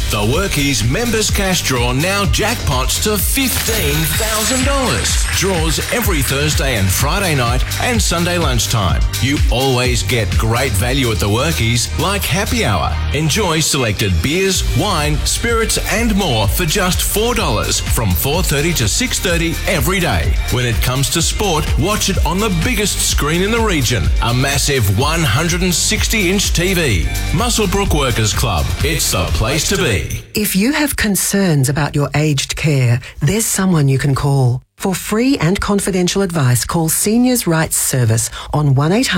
The Workies Members Cash Draw now jackpots to $15,000. Draws every Thursday and Friday night and Sunday lunchtime. You always get great value at the Workies, like happy hour. Enjoy selected beers, wine, spirits and more for just $4 from 4:30 to 6:30 every day. When it comes to sport, watch it on the biggest screen in the region, a massive 160-inch TV. Muswellbrook Workers Club. It's the place to be. If you have concerns about your aged care, there's someone you can call. For free and confidential advice, call Seniors Rights Service on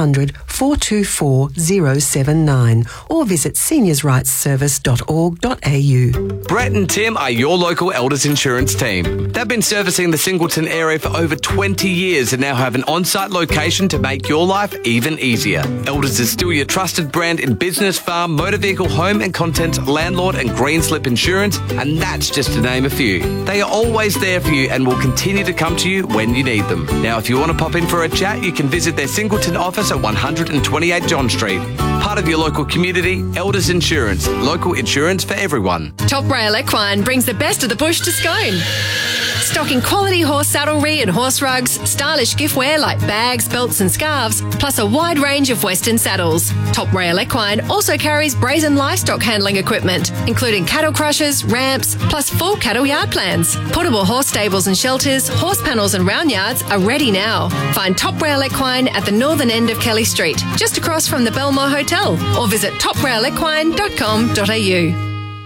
1-800-424-079 or visit seniorsrightsservice.org.au. Brett and Tim are your local Elders Insurance team. They've been servicing the Singleton area for over 20 years and now have an on-site location to make your life even easier. Elders is still your trusted brand in business, farm, motor vehicle, home and contents, landlord and green slip insurance, and that's just to name a few. They are always there for you and will continue to come to you when you need them. Now, if you want to pop in for a chat, you can visit their Singleton office at 128 John Street. Part of your local community, Elders Insurance. Local insurance for everyone. Top Rail Equine brings the best of the bush to Scone. Stocking quality horse saddlery and horse rugs, stylish giftware like bags, belts and scarves, plus a wide range of Western saddles. Top Rail Equine also carries brazen livestock handling equipment, including cattle crushers, ramps, plus full cattle yard plans. Portable horse stables and shelters, horse panels and round yards are ready now. Find Top Rail Equine at the northern end of Kelly Street, just across from the Belmore Hotel, or visit toprailequine.com.au.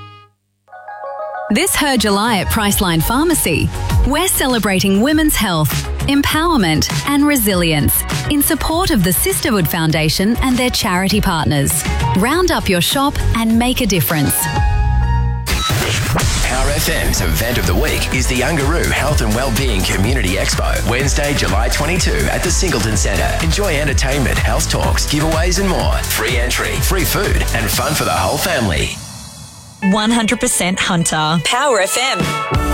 This Her July at Priceline Pharmacy, we're celebrating women's health, empowerment and resilience in support of the Sisterhood Foundation and their charity partners. Round up your shop and make a difference. Power FM's event of the week is the Ungaroo Health and Wellbeing Community Expo, Wednesday, July 22 at the Singleton Centre. Enjoy entertainment, health talks, giveaways and more. Free entry, free food and fun for the whole family. 100% Hunter. Power FM.